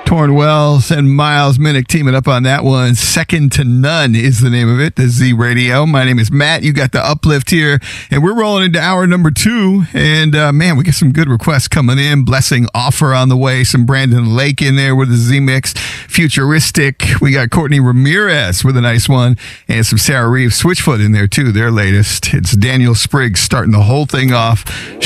Torn Wells and Miles Minnick teaming up on that one. Second to None is the name of it. The Z Radio. My name is Matt. You got the uplift here, and we're rolling into hour number 2. And man, we get some good requests coming in. Blessing Offer on the way. Some Brandon Lake in there with the Z Mix. Futuristic. We got Courtney Ramirez with a nice one, and some Sarah Reeves Switchfoot in there too. Their latest. It's Daniel Spriggs starting the whole thing off.